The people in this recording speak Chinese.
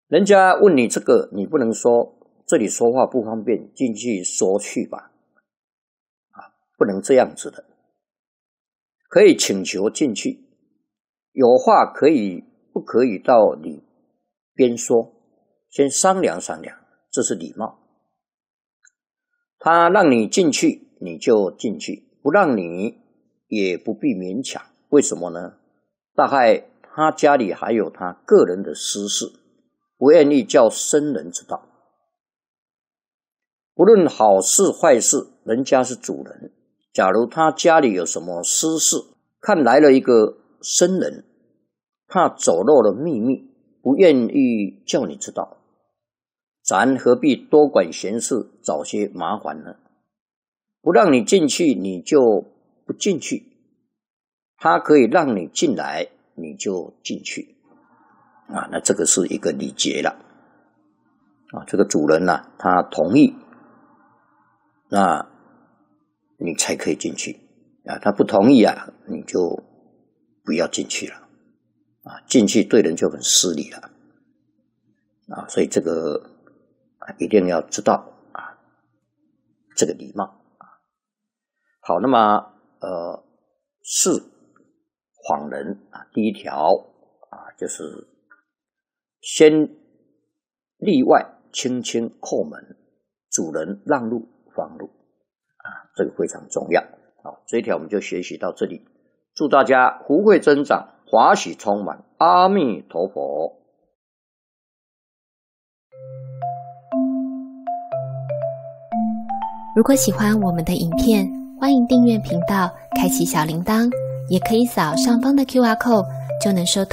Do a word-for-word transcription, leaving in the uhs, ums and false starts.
人家问你这个，你不能说这里说话不方便，进去说去吧，啊，不能这样子的。可以请求进去，有话可以不可以到里边说，先商量商量，这是礼貌。他让你进去，你就进去，不让你也不必勉强。为什么呢？大概他家里还有他个人的私事，不愿意叫生人知道。不论好事坏事，人家是主人。假如他家里有什么私事，看来了一个生人，怕走漏了秘密，不愿意叫你知道，咱何必多管闲事，找些麻烦呢？不让你进去，你就不进去，他可以让你进来，你就进去啊，那这个是一个礼节了啊。这个主人啊，他同意，那你才可以进去啊。他不同意啊，你就不要进去了啊。进去对人就很失礼了啊，所以这个一定要知道啊，这个礼貌啊。好，那么呃，是访人啊，第一条啊，就是先例外，轻轻叩门，主人让路方入啊，这个非常重要。好，这一条我们就学习到这里。祝大家福慧增长，华喜充满，阿弥陀佛。 如果喜欢我们的影片，欢迎订阅频道，开启小铃铛，也可以扫上方的 Q R code，就能收到